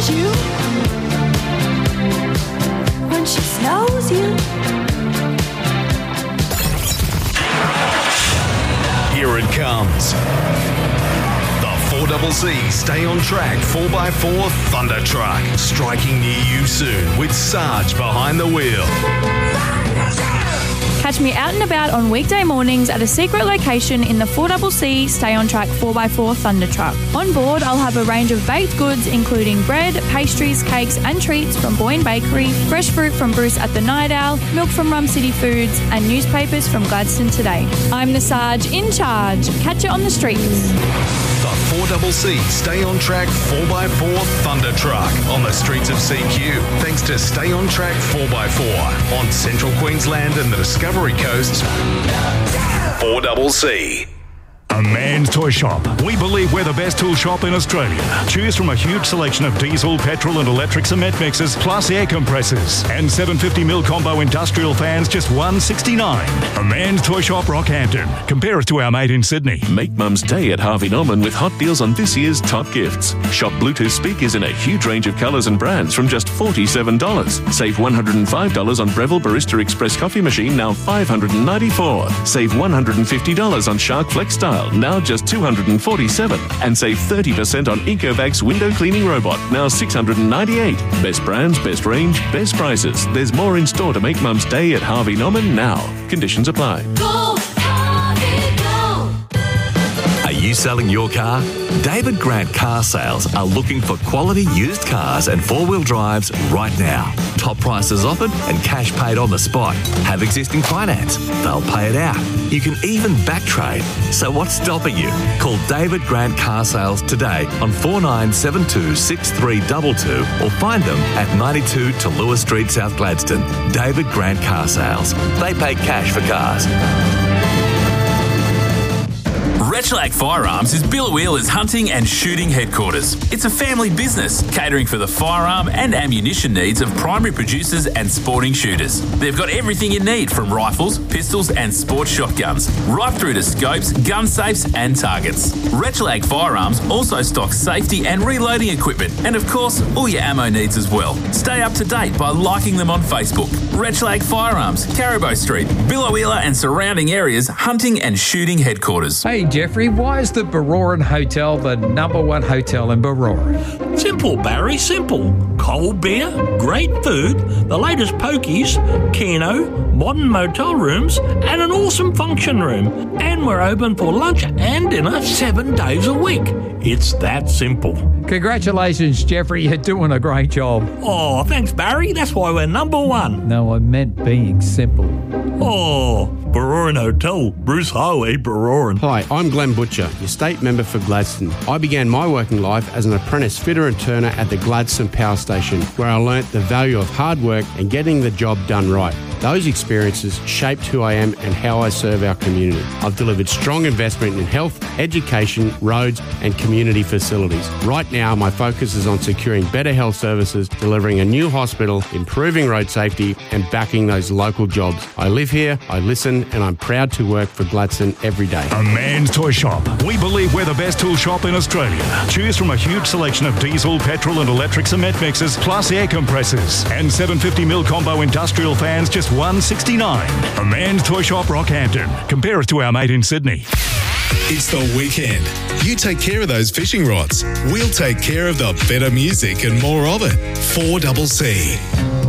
knows you, when she snows you. Here it comes. The 4CC Stay on Track 4x4 Thunder Truck. Striking near you soon with Sarge behind the wheel. Catch me out and about on weekday mornings at a secret location in the 4CC Stay on Track 4x4 Thunder Truck. On board, I'll have a range of baked goods including bread, pastries, cakes and treats from Boyne Bakery, fresh fruit from Bruce at the Night Owl, milk from Rum City Foods and newspapers from Gladstone Today. I'm the Sarge in charge. Catch it on the streets. The 4CC Stay on Track 4x4 Thunder Truck on the streets of CQ. Thanks to Stay on Track 4x4 on Central Queensland and the Discovery Coast. 4CC. A Man's Toy Shop. We believe we're the best tool shop in Australia. Choose from a huge selection of diesel, petrol and electric cement mixers, plus air compressors. And 750mm combo industrial fans, just $169. A Man's Toy Shop, Rockhampton. Compare us to our mate in Sydney. Make Mum's Day at Harvey Norman with hot deals on this year's top gifts. Shop Bluetooth speakers in a huge range of colours and brands from just $47. Save $105 on Breville Barista Express coffee machine, now $594. Save $150 on Shark Flex Style, now just $247. And save 30% on Ecovacs window cleaning robot, now $698. Best brands, best range, best prices. There's more in store to make Mum's Day at Harvey Norman now. Conditions apply. Go, Harvey, go. Are you selling your car? David Grant Car Sales are looking for quality used cars and four-wheel drives right now. Top prices offered and cash paid on the spot. Have existing finance. They'll pay it out. You can even back trade. So what's stopping you? Call David Grant Car Sales today on 4972 6322 or find them at 92 to Lewis Street, South Gladstone. David Grant Car Sales. They pay cash for cars. Rechlac Firearms is Billawheeler's hunting and shooting headquarters. It's a family business catering for the firearm and ammunition needs of primary producers and sporting shooters. They've got everything you need from rifles, pistols and sports shotguns, right through to scopes, gun safes and targets. Rechlac Firearms also stocks safety and reloading equipment and of course all your ammo needs as well. Stay up to date by liking them on Facebook. Rechlac Firearms, Caribou Street, Billawheeler and surrounding areas hunting and shooting headquarters. Hey Jeffrey, why is the Baroran Hotel the number one hotel in Baroran? Simple, Barry, simple. Cold beer, great food, the latest pokies, Keno, modern motel rooms, and an awesome function room. And we're open for lunch and dinner 7 days a week. It's that simple. Congratulations, Jeffrey. You're doing a great job. Oh, thanks, Barry. That's why we're number one. No, I meant being simple. Oh, Baroran Hotel, Bruce Highway, Baroran. Hi, I'm Glenn Butcher, your state member for Gladstone. I began my working life as an apprentice fitter and turner at the Gladstone Power Station, where I learnt the value of hard work and getting the job done right. Those experiences shaped who I am and how I serve our community. I've delivered strong investment in health, education, roads and community facilities. Right now, my focus is on securing better health services, delivering a new hospital, improving road safety and backing those local jobs. I live here, I listen and I'm proud to work for Gladstone every day. A Man's Toy Shop. We believe we're the best tool shop in Australia. Choose from a huge selection of diesel, petrol and electric cement mixers, plus air compressors. And 750mm combo industrial fans, just $169. A Man's Toy Shop, Rockhampton. Compare us to our mate in Sydney. It's the weekend. You take care of those fishing rods. We'll take care of the better music and more of it. 4CC.